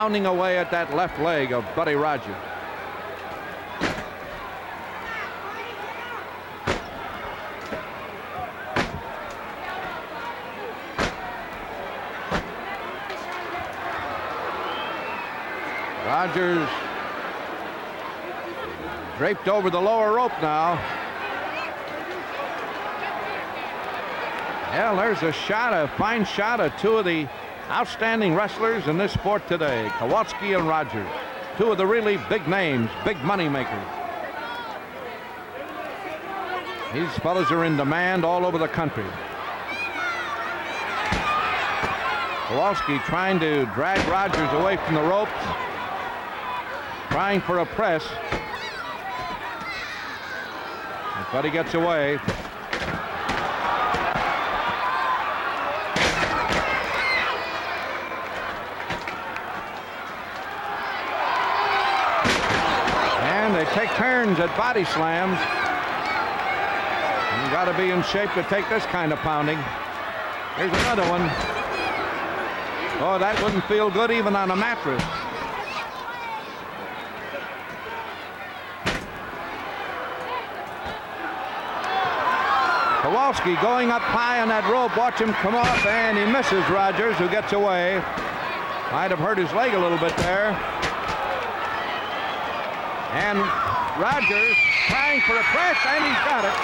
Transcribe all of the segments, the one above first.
pounding away at that left leg of Buddy Rogers. Rogers draped over the lower rope now. Yeah, there's a shot, a fine shot of two of the outstanding wrestlers in this sport today, Kowalski and Rogers. Two of the really big names, big money makers. These fellas are in demand all over the country. Kowalski trying to drag Rogers away from the ropes, trying for a press. But he gets away. And they take turns at body slams. You got to be in shape to take this kind of pounding. Here's another one. Oh, that wouldn't feel good even on a mattress. Kowalski going up high on that rope. Watch him come off, and he misses Rogers, who gets away. Might have hurt his leg a little bit there. And Rogers trying for a press, and he's got it.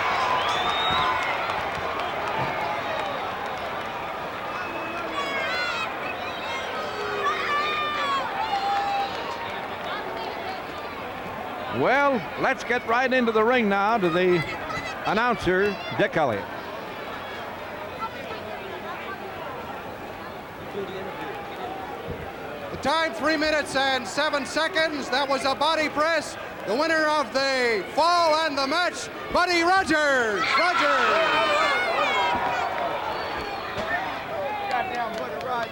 Well, let's get right into the ring now to the announcer, Dick Elliott. The time, 3 minutes and 7 seconds. That was a body press. The winner of the fall and the match, Buddy Rogers. Goddamn Buddy Rogers.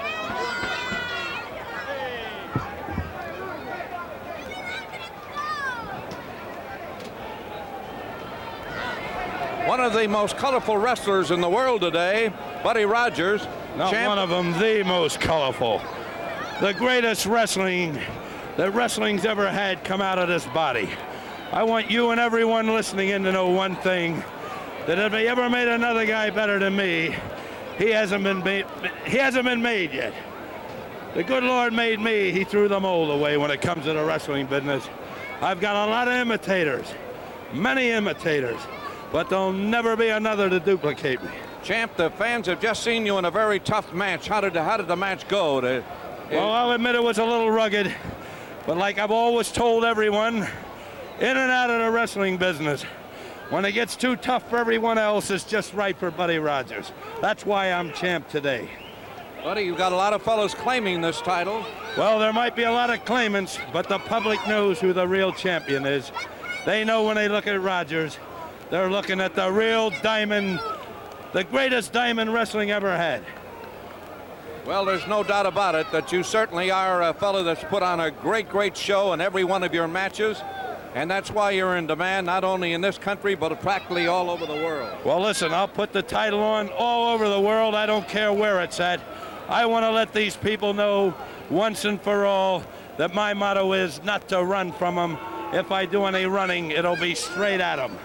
One of the most colorful wrestlers in the world today, Buddy Rogers. Not one of them, the most colorful. The greatest wrestling that wrestling's ever had come out of this body. I want you and everyone listening in to know one thing, that if they ever made another guy better than me, he hasn't been made yet. The good Lord made me, he threw the mold away when it comes to the wrestling business. I've got a lot of imitators, many imitators, but there'll never be another to duplicate me. Champ, the fans have just seen you in a very tough match. How did the match go? Well, I'll admit it was a little rugged, but like I've always told everyone, in and out of the wrestling business, when it gets too tough for everyone else, it's just right for Buddy Rogers. That's why I'm champ today. Buddy, you've got a lot of fellows claiming this title. Well, there might be a lot of claimants, but the public knows who the real champion is. They know when they look at Rogers, they're looking at the real diamond, the greatest diamond wrestling ever had. Well, there's no doubt about it that you certainly are a fellow that's put on a great show in every one of your matches. And that's why you're in demand, not only in this country, but practically all over the world. Well, listen, I'll put the title on all over the world. I don't care where it's at. I want to let these people know once and for all that my motto is not to run from them. If I do any running, it'll be straight at them.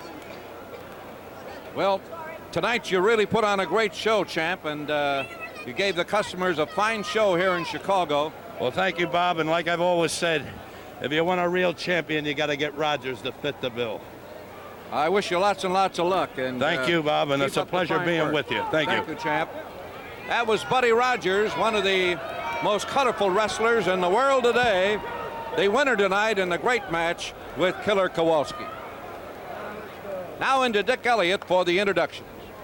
Well, tonight you really put on a great show, champ, and you gave the customers a fine show here in Chicago. Well, thank you, Bob, and like I've always said, if you want a real champion, you got to get Rogers to fit the bill. I wish you lots and lots of luck. And thank you, Bob, and it's a pleasure being with you. Thank you, champ. That was Buddy Rogers, one of the most colorful wrestlers in the world today. The winner tonight in the great match with Killer Kowalski. Now into Dick Elliott for the introductions.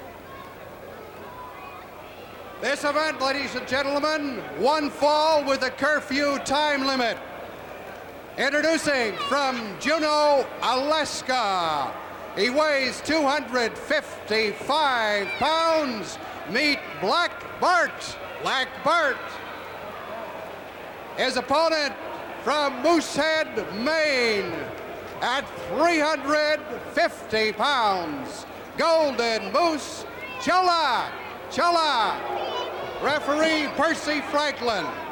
This event, ladies and gentlemen, one fall with a curfew time limit. Introducing from Juneau, Alaska. He weighs 255 pounds. Meet Black Bart. His opponent from Moosehead, Maine, at 350 pounds. Golden Moose Chola. Referee Percy Franklin.